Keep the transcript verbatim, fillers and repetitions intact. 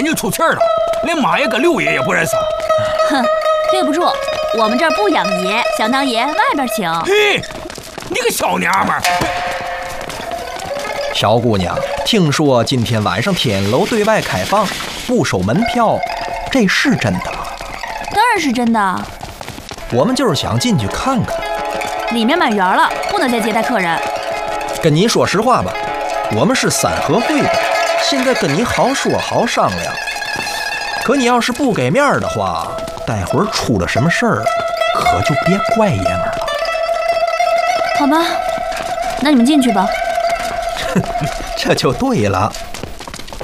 睛出气了，连马爷跟六爷也不认识。 哼，对不住，我们这儿不养爷，想当爷外边请。 嘿，你个小娘们儿！ 小姑娘，听说今天晚上天楼对外开放，不收门票，这是真的？ 当然是真的。 我们就是想进去看看。 里面满员了，不能再接待客人。 跟你说实话吧，我们是三合会的，现在跟你好说好商量。可你要是不给面的话，待会儿出了什么事儿，可就别怪爷们儿了。 好吧，那你们进去吧。 这就对了。